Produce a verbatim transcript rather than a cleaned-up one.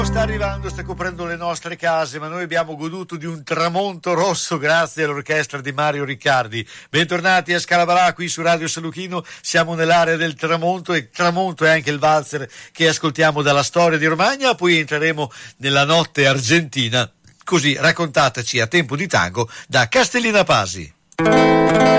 Sta arrivando, sta coprendo le nostre case, ma noi abbiamo goduto di un tramonto rosso grazie all'orchestra di Mario Riccardi. Bentornati a Scalabarà qui su Radio San Luchino, siamo nell'area del tramonto e tramonto è anche il valzer che ascoltiamo dalla storia di Romagna, poi entreremo nella notte argentina, così raccontataci a tempo di tango da Castellina Pasi.